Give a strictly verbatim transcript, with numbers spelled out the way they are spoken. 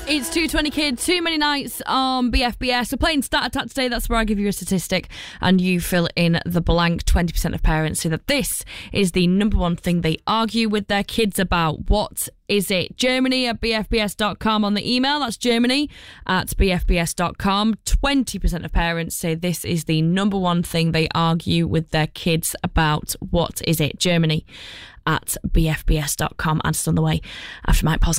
It's two twenty Kids, too many nights on B F B S. We're playing Stat Attack today. That's where I give you a statistic and you fill in the blank. twenty percent of parents say that this is the number one thing they argue with their kids about. What is it? Germany at b f b s dot com on the email. That's Germany at b f b s dot com. twenty percent of parents say this is the number one thing they argue with their kids about. What is it? Germany at b f b s dot com. Answers on the way after Mike Posner.